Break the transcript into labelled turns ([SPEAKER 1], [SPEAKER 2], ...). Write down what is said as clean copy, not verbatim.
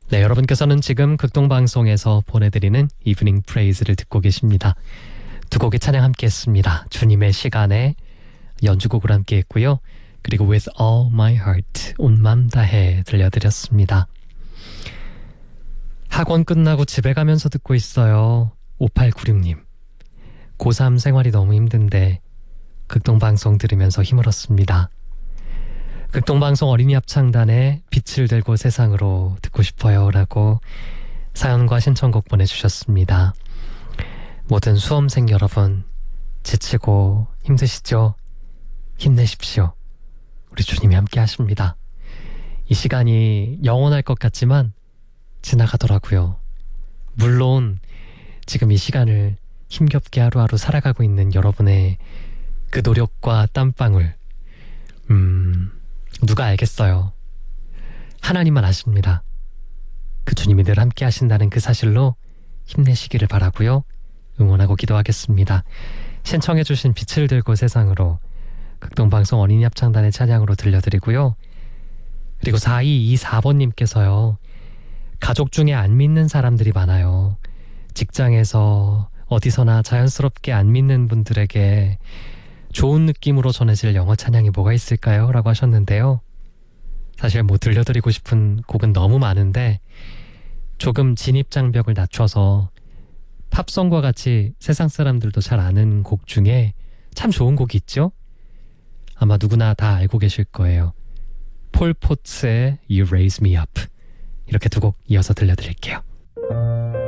[SPEAKER 1] 네, 여러분께서는 지금 극동방송에서 보내드리는 이브닝 프레이즈를 듣고 계십니다. 두 곡의 찬양 함께 했습니다. 주님의 시간에 연주곡을 함께 했고요. 그리고 With All My Heart, 온 맘 다해 들려드렸습니다. 학원 끝나고 집에 가면서 듣고 있어요. 5896님. 고3 생활이 너무 힘든데 극동방송 들으면서 힘을 얻습니다. 극동방송 어린이 합창단의 빛을 들고 세상으로 듣고 싶어요 라고 사연과 신청곡 보내주셨습니다. 모든 수험생 여러분, 지치고 힘드시죠? 힘내십시오. 우리 주님이 함께 하십니다. 이 시간이 영원할 것 같지만 지나가더라고요. 물론 지금 이 시간을 힘겹게 하루하루 살아가고 있는 여러분의 그 노력과 땀방울, 누가 알겠어요. 하나님만 아십니다. 그 주님이 늘 함께 하신다는 그 사실로 힘내시기를 바라고요. 응원하고 기도하겠습니다. 신청해 주신 빛을 들고 세상으로 극동방송 어린이 합창단의 찬양으로 들려드리고요. 그리고 4224번님께서요. 가족 중에 안 믿는 사람들이 많아요. 직장에서 어디서나 자연스럽게 안 믿는 분들에게 좋은 느낌으로 전해질 영어 찬양이 뭐가 있을까요? 라고 하셨는데요. 사실 들려드리고 싶은 곡은 너무 많은데 조금 진입장벽을 낮춰서 팝송과 같이 세상 사람들도 잘 아는 곡 중에 참 좋은 곡이 있죠? 아마 누구나 다 알고 계실 거예요. 폴 포츠의 You Raise Me Up, 이렇게 두 곡 이어서 들려드릴게요.